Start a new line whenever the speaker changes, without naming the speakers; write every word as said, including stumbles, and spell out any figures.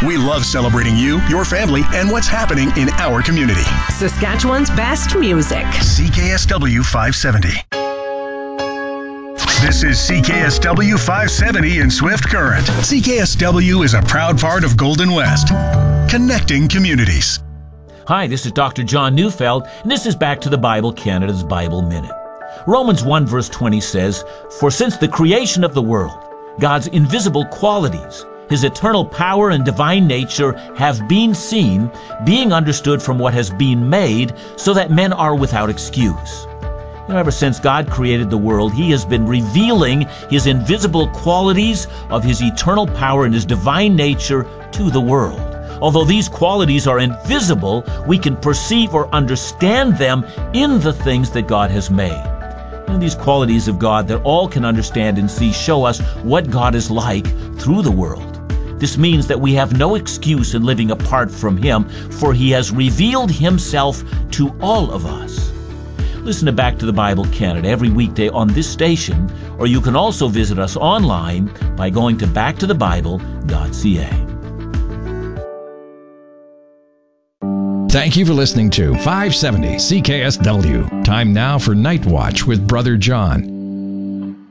We love celebrating you, your family, and what's happening in our community.
Saskatchewan's best music.
C K S W five seventy. This is C K S W five seventy in Swift Current. C K S W is a proud part of Golden West, connecting communities.
Hi, this is Doctor John Neufeld, and this is Back to the Bible, Canada's Bible Minute. Romans one verse twenty says, "For since the creation of the world, God's invisible qualities, His eternal power and divine nature have been seen, being understood from what has been made, so that men are without excuse." You know, ever since God created the world, He has been revealing His invisible qualities of His eternal power and His divine nature to the world. Although these qualities are invisible, we can perceive or understand them in the things that God has made. You know, these qualities of God that all can understand and see show us what God is like through the world. This means that we have no excuse in living apart from Him, for He has revealed Himself to all of us. Listen to Back to the Bible Canada every weekday on this station, or you can also visit us online by going to back to the bible dot c a.
Thank you for listening to five seventy C K S W. Time now for Night Watch with Brother John.